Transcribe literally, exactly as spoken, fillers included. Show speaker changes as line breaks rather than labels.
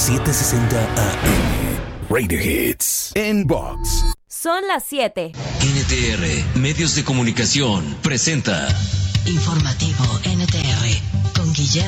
setecientos sesenta A M. Radio Hits en Box.
Son las siete.
N T R, Medios de Comunicación, presenta
Informativo N T R, con Guillermo